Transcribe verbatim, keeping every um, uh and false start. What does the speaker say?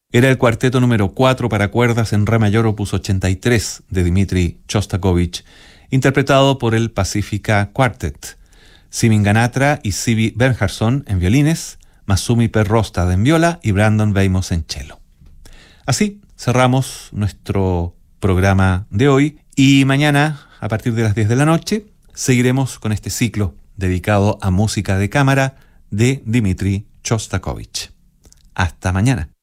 Era el cuarteto número cuatro para cuerdas en re mayor opus ochenta y tres de Dmitri Shostakovich, interpretado por el Pacifica Quartet. Simin Ganatra y Sibi Bernhardsson en violines, Masumi Perrostad en viola y Brandon Weimos en cello. Así cerramos nuestro programa de hoy y mañana, a partir de las diez de la noche, seguiremos con este ciclo dedicado a música de cámara de Dmitri Shostakovich. Hasta mañana.